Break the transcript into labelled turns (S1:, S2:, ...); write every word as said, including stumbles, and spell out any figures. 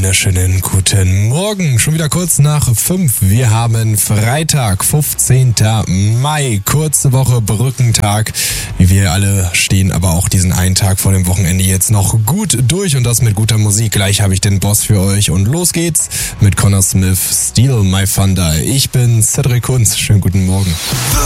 S1: wunderschönen guten Morgen. Schon wieder kurz nach fünf. Wir haben Freitag, fünfzehnten Mai. Kurze Woche, Brückentag. Wie wir alle stehen aber auch diesen einen Tag vor dem Wochenende jetzt noch gut durch und das mit guter Musik. Gleich habe ich den Boss für euch und los geht's mit Connor Smith, Steal My Thunder. Ich bin Cedric Kunz. Schönen guten Morgen.